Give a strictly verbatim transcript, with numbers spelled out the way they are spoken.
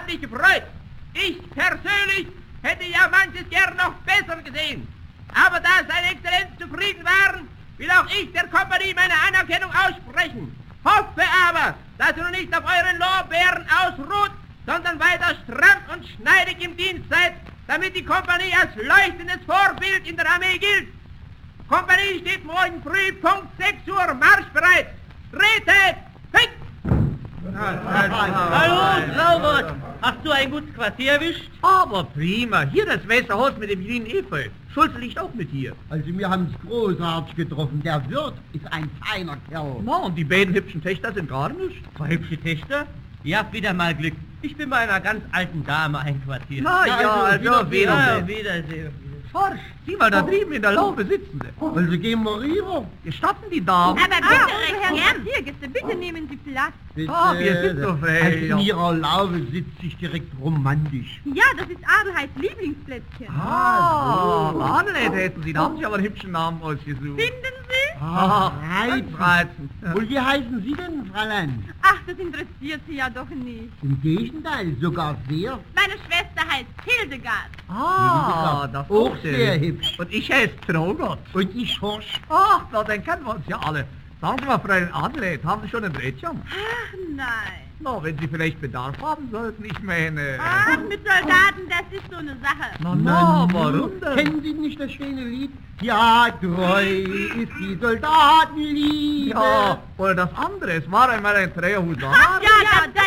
mich gefreut. Ich persönlich hätte ja manches gern noch besser gesehen. Aber da seine Exzellenz zufrieden waren, will auch ich der Kompanie meine Anerkennung aussprechen. Hoffe aber, dass ihr nun nicht auf euren Lorbeeren ausruht, sondern weiter stramm und schneidig im Dienst seid, damit die Kompanie als leuchtendes Vorbild in der Armee gilt. Kompanie steht morgen früh Punkt sechs Uhr marschbereit. Tretet! Fix! Hallo, Traugott! Hast du ein gutes Quartier erwischt? Aber prima. Hier das Wässerhaus mit dem grünen Efeu. Schulze liegt auch mit hier. Also wir haben es großartig getroffen. Der Wirt ist ein feiner Kerl. Na, und die beiden hübschen Töchter sind gar nicht. Zwei hübsche Töchter? Ihr habt wieder mal Glück. Ich bin bei einer ganz alten Dame einquartiert. Na ja, Ja, also, also, Wiedersehen. Ja, Wiedersehen. Forsch, sieh mal da drüben in der Laube sitzen sie. Also gehen wir rüber. Gestatten die Damen? Aber bitte, ah, Herr Quartiergäste, bitte nehmen Sie Platz. Bitte. Ah, wir sind so frei, Also in ja. ihrer Laube sitzt sich direkt romantisch. Ja, das ist Adelheids Lieblingsplätzchen. Ah, Adelheid hätten Sie, da haben Sie aber einen hübschen Namen ausgesucht. Finden Sie? Ah, reizend. ganz reizend. Und wie heißen Sie denn, Fräulein? Ach, das interessiert Sie ja doch nicht. Im Gegenteil, sogar sehr. Meine Schwester heißt Hildegard. Ah, das Auch ist sehr schön. hübsch. Und ich heiße Traugott. Und ich Horsch. Ach, na, dann kennen wir uns ja alle. Sagen Sie mal, Fräulein Adelheid, haben Sie schon ein Rädchen? Ach, nein. Na, wenn Sie vielleicht Bedarf haben sollten, ich meine... Ach, mit Soldaten, das ist so eine Sache. Na, na, warum denn? Kennen Sie nicht das schöne Lied? Ja, treu ist die Soldatenliebe. Ja, oder das andere, es war einmal ein Dreherhut. Ach, ja, ja, das